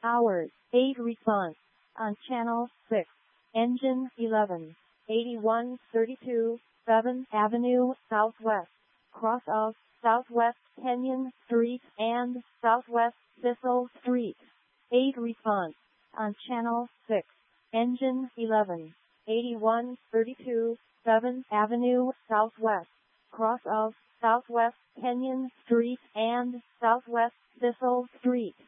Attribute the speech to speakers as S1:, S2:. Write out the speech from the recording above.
S1: Hours, 8 response. On channel 6. Engine 11. 8132, 7th Avenue, Southwest. Cross of Southwest Kenyon Street and Southwest Thistle Street. 8 response. On channel 6. Engine 11. 8132, 7th Avenue, Southwest. Cross of Southwest Kenyon Street and Southwest Thistle Street.